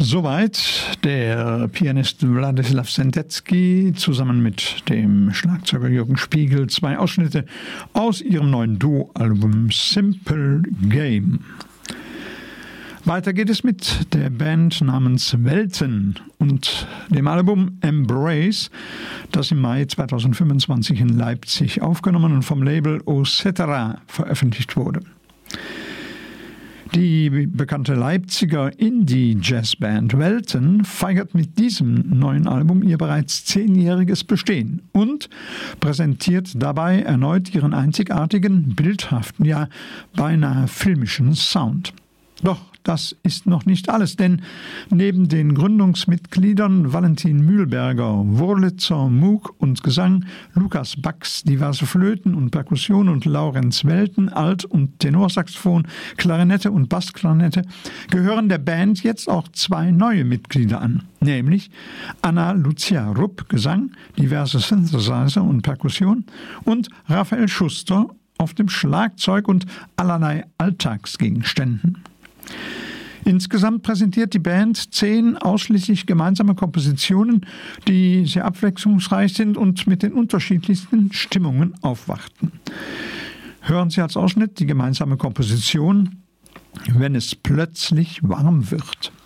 Soweit der Pianist Władysław Sendecki zusammen mit dem Schlagzeuger Jürgen Spiegel. 2 Ausschnitte aus ihrem neuen Duo-Album Simple Game. Weiter geht es mit der Band namens Welten und dem Album Embrace, das im Mai 2025 in Leipzig aufgenommen und vom Label Ocetera veröffentlicht wurde. Die bekannte Leipziger Indie-Jazzband Welten feiert mit diesem neuen Album ihr bereits 10-jähriges Bestehen und präsentiert dabei erneut ihren einzigartigen, bildhaften, ja beinahe filmischen Sound. Doch das ist noch nicht alles, denn neben den Gründungsmitgliedern Valentin Mühlberger, Wurlitzer, Moog und Gesang, Lukas Bax, diverse Flöten und Perkussion und Laurenz Welten, Alt- und Tenorsaxophon, Klarinette und Bassklarinette, gehören der Band jetzt auch 2 neue Mitglieder an, nämlich Anna Lucia Rupp, Gesang, diverse Synthesizer und Perkussion und Raphael Schuster auf dem Schlagzeug und allerlei Alltagsgegenständen. Insgesamt präsentiert die Band 10 ausschließlich gemeinsame Kompositionen, die sehr abwechslungsreich sind und mit den unterschiedlichsten Stimmungen aufwarten. Hören Sie als Ausschnitt die gemeinsame Komposition »Wenn es plötzlich warm wird«.